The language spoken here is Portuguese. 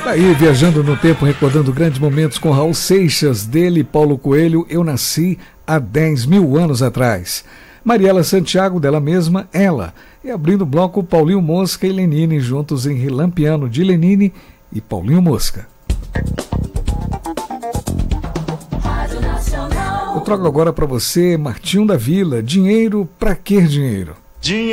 Aí, viajando no tempo, recordando grandes momentos com Raul Seixas, dele Paulo Coelho, Eu Nasci há 10 mil anos atrás. Mariela Santiago, dela mesma, Ela. E abrindo o bloco, Paulinho Mosca e Lenine, juntos em Relampiano, de Lenine e Paulinho Mosca. Eu trago agora para você Martinho da Vila, Dinheiro, pra que dinheiro?